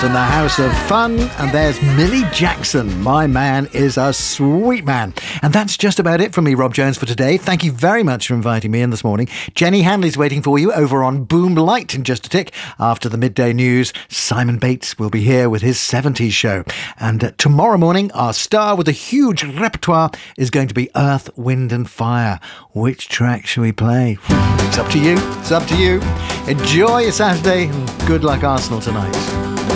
In the House of Fun, and there's Millie Jackson. My man is a sweet man. And that's just about it from me, Rob Jones, for today. Thank you very much for inviting me in this morning. Jenny Hanley's waiting for you over on Boom Light in just a tick. After the midday news, Simon Bates will be here with his 70s show. And tomorrow morning, our star with a huge repertoire is going to be Earth, Wind and Fire. Which track shall we play? It's up to you. It's up to you. Enjoy your Saturday and good luck Arsenal tonight.